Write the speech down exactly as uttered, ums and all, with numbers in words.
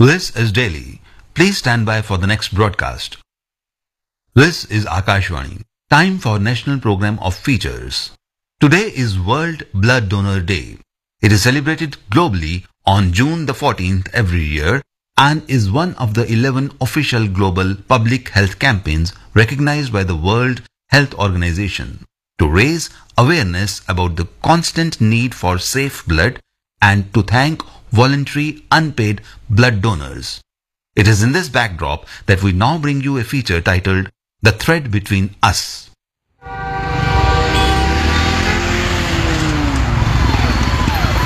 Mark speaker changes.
Speaker 1: This is Delhi. Please stand by for the next broadcast. This is Akashvani. Time for National Program of Features. Today is World Blood Donor Day. It is celebrated globally on June the fourteenth every year and is one of the eleven official global public health campaigns recognized by the World Health Organization to raise awareness about the constant need for safe blood and to thank voluntary unpaid blood donors. It is in this backdrop that we now bring you a feature titled The Thread Between Us.